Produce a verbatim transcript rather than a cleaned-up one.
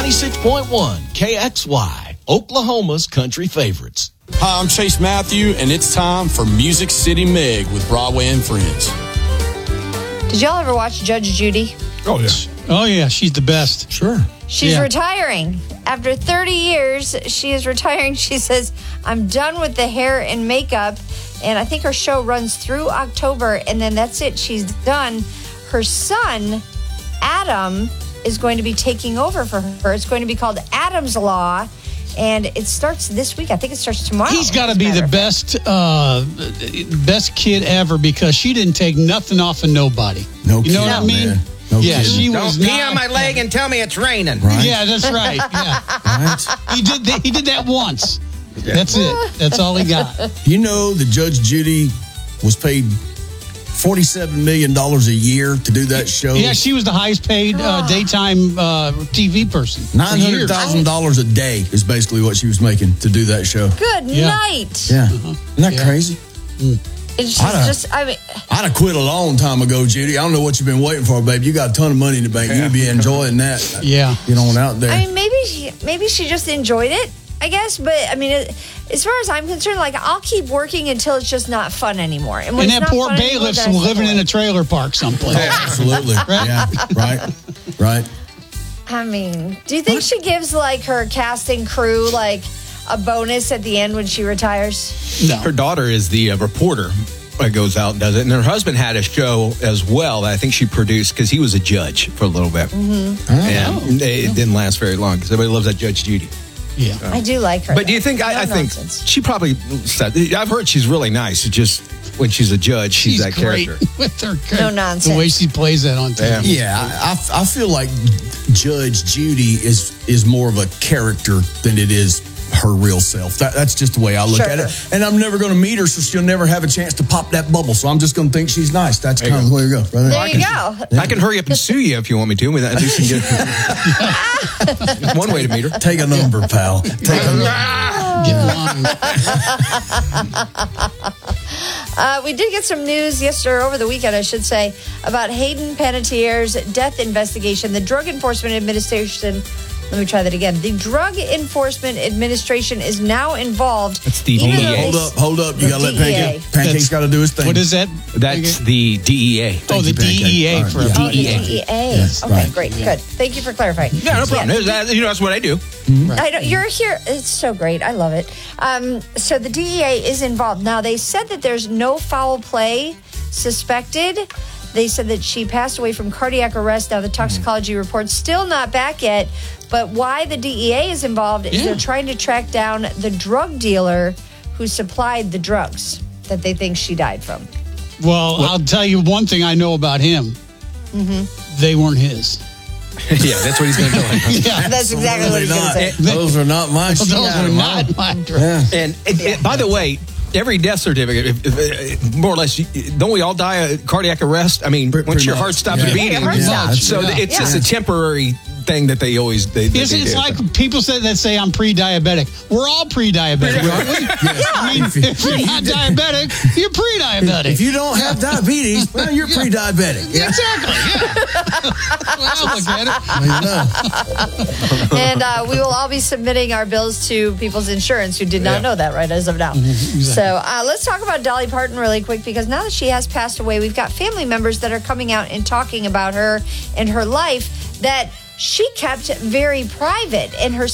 ninety-six point one K X Y, Oklahoma's country favorites. Hi, I'm Chase Matthew, and it's time for Music City Meg with Broadway and Friends. Did y'all ever watch Judge Judy? Oh, yeah. Oh, yeah. She's the best. Sure. She's Yeah. retiring. After thirty years, she is retiring. She says, I'm done with the hair and makeup. And I think her show runs through October, and then that's it. She's done. Her son, Adam, is going to be taking over for her. It's going to be called Adam's Law, and it starts this week. I think it starts tomorrow. He's got to as a be matter the of fact. best uh, best kid ever because she didn't take nothing off of nobody. No You know what I kidding, mean? man. No yeah, kidding. she Don't was pee not, on my leg and tell me it's raining. Right. Yeah, that's right. Yeah. Right? He did that, he did that once. That's it. That's all he got. You know that Judge Judy was paid forty-seven million dollars a year to do that show? Yeah, she was the highest paid uh, daytime uh, T V person. for nine hundred years. thousand dollars a day is basically what she was making to do that show. Good Yeah. night. Yeah. Isn't that Yeah. crazy? It's I don't- just, I mean, I'd have quit a long time ago, Judy. I don't know what you've been waiting for, babe. You got a ton of money in the bank. You'd be enjoying that. Yeah. Get on out there. I mean, maybe she, maybe she just enjoyed it, I guess. But I mean, it, as far as I'm concerned, like I'll keep working until it's just not fun anymore. when And it's that not poor fun anymore, bailiff's then I step living in away. a trailer park someplace. Absolutely. Yeah. Right. Right. I mean, do you think she gives like her casting crew like a bonus at the end when she retires? No. Her daughter is the uh, reporter that goes out and does it. And her husband had a show as well that I think she produced because he was a judge for a little bit. Mm-hmm. And they, it didn't last very long because everybody loves that Judge Judy. Yeah. I do like her. But do you though. think, No I, I think nonsense. she probably said, I've heard she's really nice. It's just when she's a judge, she's, that great character. with her No nonsense. The way she plays that on T V. Yeah, I, I I feel like Judge Judy is is more of a character than it is her real self. That, that's just the way I look Sure. at it. And I'm never going to meet her, so she'll never have a chance to pop that bubble. So I'm just going to think she's nice. That's kind of the way to go. Right there. There you go. I can hurry up and sue you if you want me to. With that, at least you can get one way to meet her. Take a number, pal. Take a number. Get along. Uh, we did get some news yesterday, or over the weekend, I should say, about Hayden Panettiere's death investigation. The Drug Enforcement Administration, let me try that again. The Drug Enforcement Administration is now involved. That's the even D E A. though they Hold up, hold up. You got to let D E A. Pancake. Pancake's That's- got to do his thing. What is that? That's the D E A. Oh, the you, Pancake. D E A All right, for yeah. Oh, the D E A. D E A. Yes, okay, right. great, good. Thank you for clarifying. Yeah, no problem. Yeah. That- you know, that's what I do. I don't, you're here. It's so great. I love it. Um, so the D E A is involved. Now, they said that there's no foul play suspected. They said that she passed away from cardiac arrest. Now, the toxicology report's still not back yet. But why the D E A is involved is Yeah. they're trying to track down the drug dealer who supplied the drugs that they think she died from. Well, I'll tell you one thing I know about him. Mm-hmm. They weren't his. Yeah, that's what he's going to do. Yeah. That's exactly what he's going to say. Those are not my Those shit. are not my drugs. And, and, and by the way, every death certificate, if, if, more or less, you- don't we all die of cardiac arrest? I mean, Pretty- once pretty your much. heart stops Yeah. beating, Yeah, your heart you- stops. so Yeah. it's Yeah. just a temporary thing that they always they, It's, they it's do. like people say that say I'm pre-diabetic. We're all pre-diabetic, aren't we? I mean, if you're not diabetic, you're pre-diabetic. If you don't have diabetes, well, you're pre-diabetic. Yeah. Exactly. Yeah. Well, I look at it. You know. And uh, we will all be submitting our bills to people's insurance who did not Yeah. know that right as of now. So uh, let's talk about Dolly Parton really quick, because now that she has passed away, we've got family members that are coming out and talking about her and her life that she kept very private. And her